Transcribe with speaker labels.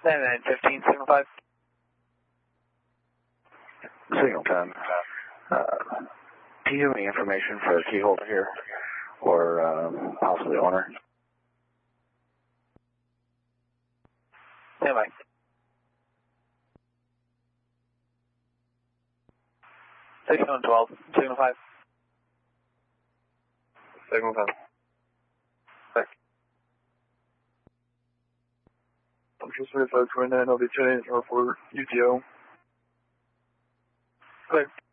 Speaker 1: 9915, signal 5.
Speaker 2: Signal 10. Do you have any information for the key holder here? Or possibly owner?
Speaker 1: Stand by. Signal 12, signal 5.
Speaker 3: Signal 10. Thanks. I'm just 2529, I'll be turning in report UTO.
Speaker 1: Clear.